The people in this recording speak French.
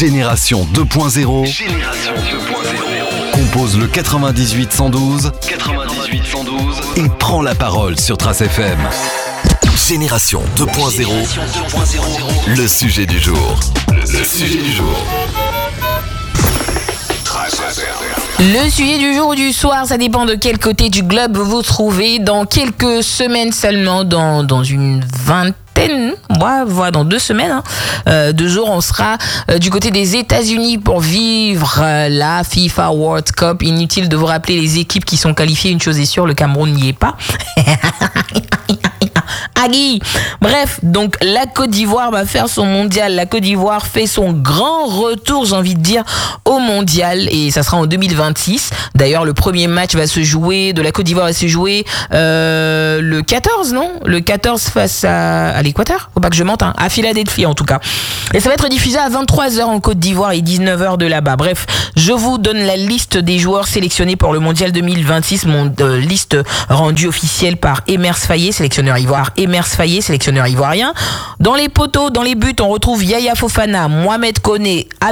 Génération 2.0. Génération 2.0. Compose le 98 112 et prend la parole sur Trace FM. Génération 2.0. Le sujet du jour. Le sujet du jour. Le sujet du jour ou du soir, ça dépend de quel côté du globe vous vous trouvez. Dans quelques semaines seulement, dans une vingtaine, voilà, dans 2 semaines, 2 jours, on sera du côté des États-Unis pour vivre la FIFA World Cup. Inutile de vous rappeler les équipes qui sont qualifiées. Une chose est sûre, le Cameroun n'y est pas. Agui. Bref, donc la Côte d'Ivoire va faire son mondial. La Côte d'Ivoire fait son grand retour, j'ai envie de dire, au mondial. Et ça sera en 2026. D'ailleurs, le premier match de la Côte d'Ivoire va se jouer le 14, non ? Le 14 face à l'Équateur ? Faut pas que je mente, hein. À Philadelphie en tout cas. Et ça va être diffusé à 23h en Côte d'Ivoire et 19h de là-bas. Bref, je vous donne la liste des joueurs sélectionnés pour le mondial 2026. Liste rendue officielle par Emers Faye, sélectionneur ivoire. Emers Faye, sélectionneur ivoirien. Dans les poteaux, dans les buts, on retrouve Yaya Fofana, Mohamed Koné,